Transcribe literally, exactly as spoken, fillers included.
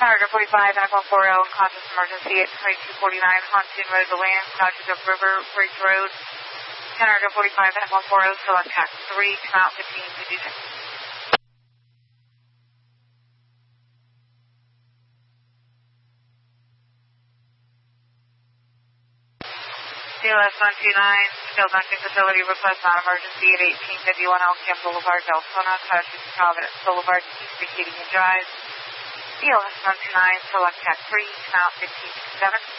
Canada forty-five, N F one forty, conscious emergency at twenty-two forty-nine Pontoon Road, the land, Dodgers Up River, Bridge Road. Canada forty-five, N F one forty, select tax three, come out fifteen fifty-six. C L S one two nine, skilled nursing facility request non-emergency at eighteen fifty-one Elk Camp Boulevard, Deltona, Coast Providence Boulevard, East Acadian Drive. C L S one two nine, select tax three, come out fifteen fifty-seven.